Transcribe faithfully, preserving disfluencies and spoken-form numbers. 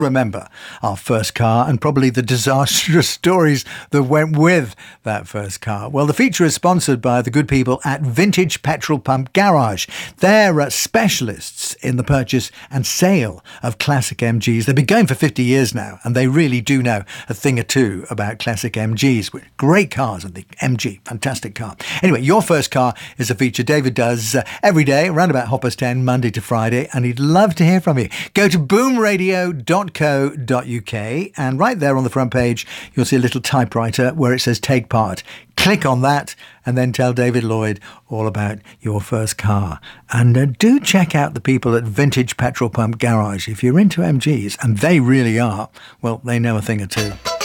remember our first car and probably the disastrous stories that went with that first car. Well, the feature is sponsored by the good people at Vintage Petrol Pump Garage. They're uh, specialists in the purchase and sale of classic M Gs. They've been going for fifty years now, and they really do know a thing or two about classic M Gs. Great cars, and the M G, fantastic car. Anyway, your first car is a feature David does uh, every day around about half past ten, Monday to Friday, and he'd love to hear from you. Go to boom radio dot co dot uk, and right there on the front page you'll see a little typewriter where it says take part. Click on that and then tell David Lloyd all about your first car. And uh, do check out the people at Vintage Petrol Pump Garage. If you're into M Gs, and they really are, well, they know a thing or two.